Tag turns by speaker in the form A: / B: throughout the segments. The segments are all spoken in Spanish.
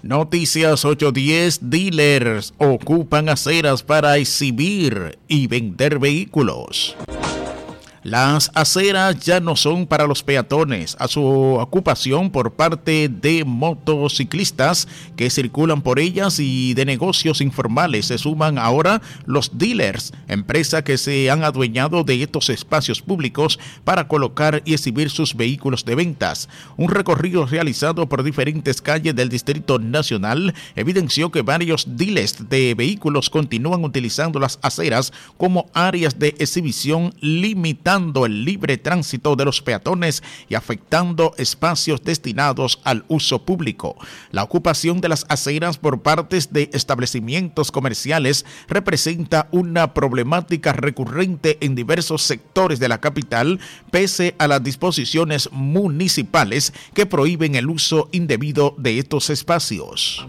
A: Noticias 810. Dealers ocupan aceras para exhibir y vender vehículos. Las aceras ya no son para los peatones. A su ocupación por parte de motociclistas que circulan por ellas y de negocios informales se suman ahora los dealers, empresas que se han adueñado de estos espacios públicos para colocar y exhibir sus vehículos de ventas. Un recorrido realizado por diferentes calles del Distrito Nacional evidenció que varios dealers de vehículos continúan utilizando las aceras como áreas de exhibición, limitando el libre tránsito de los peatones y afectando espacios destinados al uso público. La ocupación de las aceras por partes de establecimientos comerciales representa una problemática recurrente en diversos sectores de la capital, pese a las disposiciones municipales que prohíben el uso indebido de estos espacios.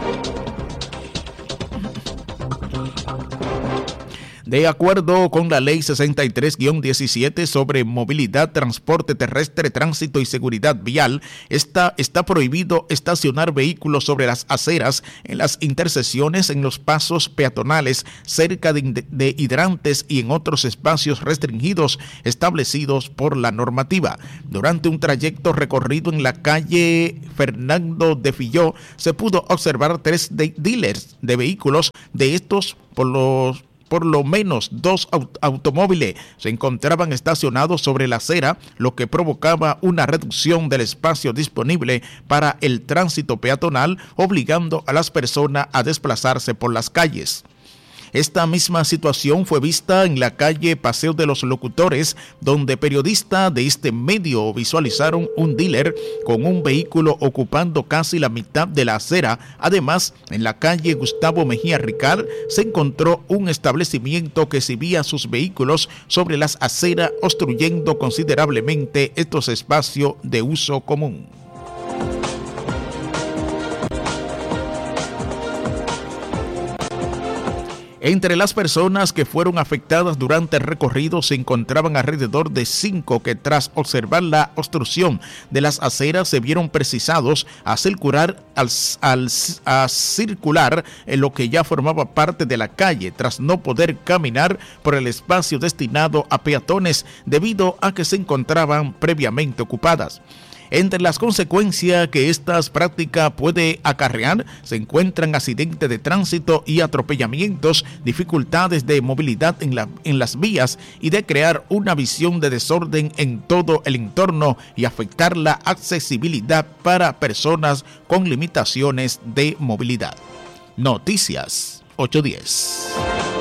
A: De acuerdo con la Ley 63-17 sobre movilidad, transporte terrestre, tránsito y seguridad vial, está prohibido estacionar vehículos sobre las aceras, en las intersecciones, en los pasos peatonales, cerca de hidrantes y en otros espacios restringidos establecidos por la normativa. Durante un trayecto recorrido en la calle Fernando de Filló, se pudo observar 3 dealers de vehículos. De estos, por lo menos 2 automóviles se encontraban estacionados sobre la acera, lo que provocaba una reducción del espacio disponible para el tránsito peatonal, obligando a las personas a desplazarse por las calles. Esta misma situación fue vista en la calle Paseo de los Locutores, donde periodistas de este medio visualizaron un dealer con un vehículo ocupando casi la mitad de la acera. Además, en la calle Gustavo Mejía Ricard se encontró un establecimiento que exhibía sus vehículos sobre las aceras, obstruyendo considerablemente estos espacios de uso común. Entre las personas que fueron afectadas durante el recorrido se encontraban alrededor de 5 que, tras observar la obstrucción de las aceras, se vieron precisados a circular en lo que ya formaba parte de la calle, tras no poder caminar por el espacio destinado a peatones debido a que se encontraban previamente ocupadas. Entre las consecuencias que esta práctica puede acarrear se encuentran accidentes de tránsito y atropellamientos, dificultades de movilidad en las vías y de crear una visión de desorden en todo el entorno y afectar la accesibilidad para personas con limitaciones de movilidad. Noticias 810.